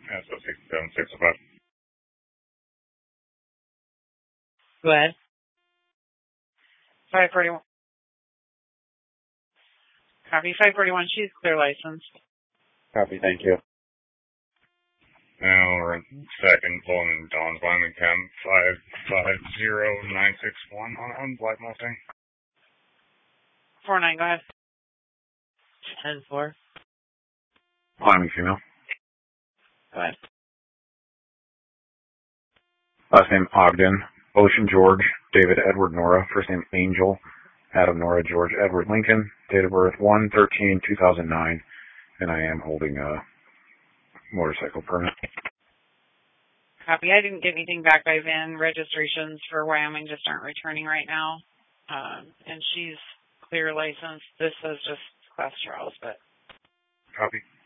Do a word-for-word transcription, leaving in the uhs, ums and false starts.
S O sixty-seven six oh five. Go ahead. five forty-one. Copy. five forty-one, she's clear licensed. Copy, thank you. Now we're in second, pulling Dawn's Wyoming Chem five five zero nine six one on, on Black Mustang. four nine, go ahead. ten four. Wyoming female. Go ahead. Last name Ogden, Ocean George, David Edward Nora, first name Angel, Adam Nora George Edward Lincoln, date of birth one thirteen two thousand nine, and I am holding a motorcycle permit. Copy. I didn't get anything back by then. Registrations for Wyoming just aren't returning right now. Um, and she's clear licensed. This is just class trials, but. Copy.